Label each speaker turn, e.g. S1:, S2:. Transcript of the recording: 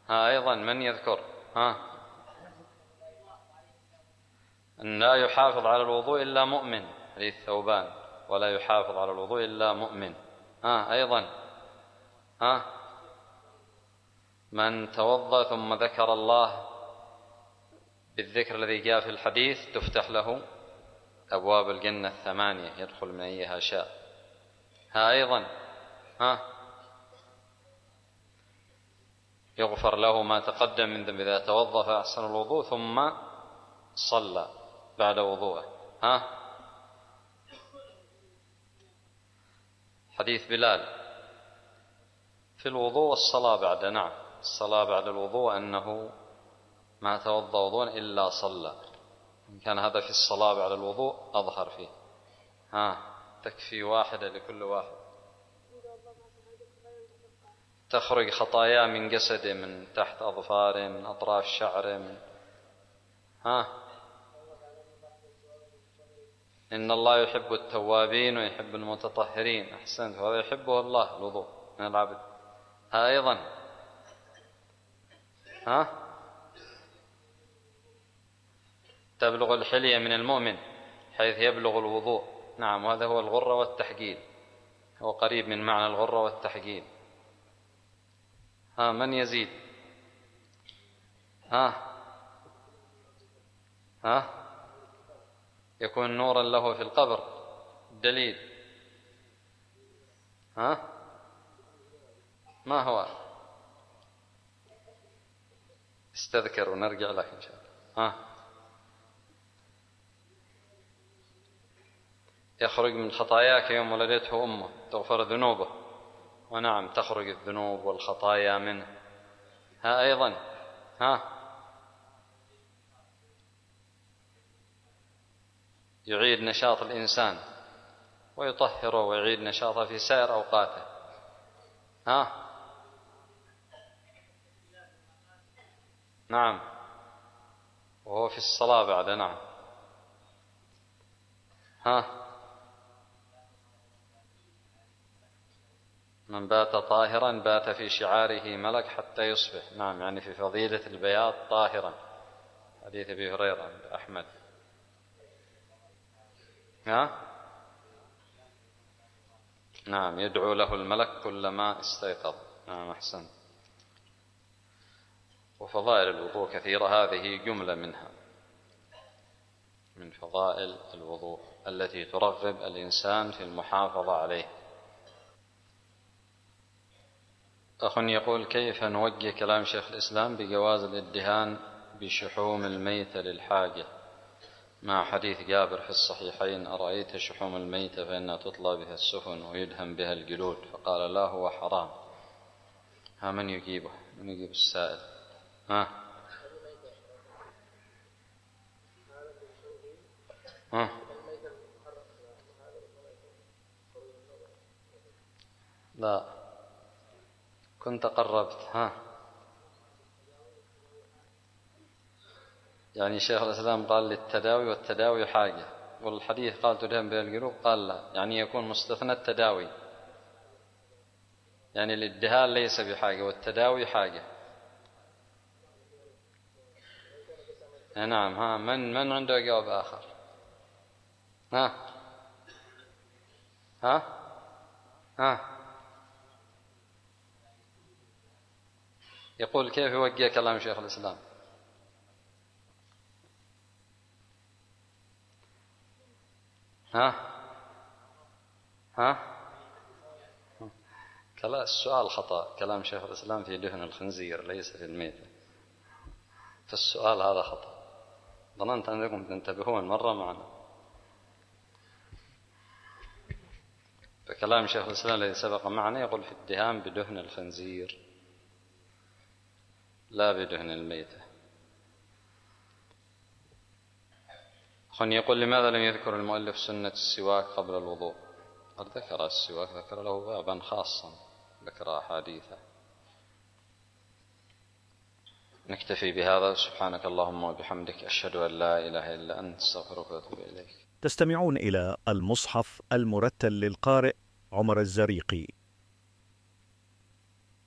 S1: ها أيضا من يذكر؟ ها أن لا يحافظ على الوضوء إلا مؤمن، حديث ثوبان، ولا يحافظ على الوضوء إلا مؤمن. ها أيضا ها من توضأ ثم ذكر الله بالذكر الذي جاء في الحديث تفتح له أبواب الجنة 8 يدخل من أيها شاء. ها أيضا ها يغفر له ما تقدم من ذنب إذا توضأ فأحسن الوضوء ثم صلى بعد وضوءه. ها حديث بلال في الوضوء والصلاة بعد. نعم الصلاة بعد الوضوء أنه ما توضأ وضوءا إلا صلى. إن كان هذا في الصلاة بعد الوضوء أظهر فيه. ها تكفي واحدة لكل واحد. تخرج خطايا من جسده، من تحت أظفاره، من أطراف شعره، من إن الله يحب التوابين ويحب المتطهرين. أحسنت، وهذا يحبه الله الوضوء من العبد. ها أيضا تبلغ الحلية من المؤمن حيث يبلغ الوضوء. نعم وهذا هو الغرة والتحجيل، هو قريب من معنى الغرة والتحجيل. من يزيد؟ يكون نورا له في القبر. دليل؟ ما هو؟ استذكر ونرجع لك إن شاء الله. يخرج من خطاياك يوم ولدته أمه، تغفر ذنوبه. ونعم تخرج الذنوب والخطايا منه. ها أيضا يعيد نشاط الإنسان ويطهره ويعيد نشاطه في سائر أوقاته. نعم وهو في الصلاة بعد. نعم من بات طاهرا بات في شعاره ملك حتى يصبح. نعم يعني في فضيلة البياض طاهرا، حديث أبي هريرة عند أحمد. نعم يدعو له الملك كلما استيقظ. نعم أحسن. وفضائل الوضوء كثيرة، هذه جملة منها من فضائل الوضوء التي ترغب الإنسان في المحافظة عليه. أخ يقول: كيف نوجه كلام شيخ الإسلام بجواز الادهان بشحوم الميتة للحاجة مع حديث جابر في الصحيحين: أرأيت شحوم الميتة فإنها تطلى بها السفن ويدهن بها الجلود؟ فقال: لا، هو حرام. من يجيبه؟ من يجيب السائل؟ لا كنت قربت. يعني شيخ الإسلام قال للتداوي، والتداوي حاجة، والحديث قال تدهن بها الجلود، قال لا، يعني يكون مستثنى التداوي، يعني الادهان ليس بحاجة والتداوي حاجة. نعم. من عنده جواب آخر؟ يقول: كيف يوجه كلام شيخ الإسلام؟ السؤال خطأ. كلام شيخ الإسلام في دهن الخنزير ليس في الميتة، فالسؤال هذا خطأ. ظننت أنكم تنتبهون مرة معنا. فكلام شيخ الإسلام الذي سبق معنا يقول في الدهان بدهن الخنزير لا بدهن الميتة. أخي يقول: لماذا لم يذكر المؤلف سنة السواك قبل الوضوء؟ قد ذكر السواك، ذكر له بابا خاصا، ذكر أحاديثه. نكتفي بهذا. سبحانك اللهم وبحمدك، أشهد أن لا إله إلا أنت، استغفرك وأتوب إليك.
S2: تستمعون إلى المصحف المرتل للقارئ عمر الزريقي.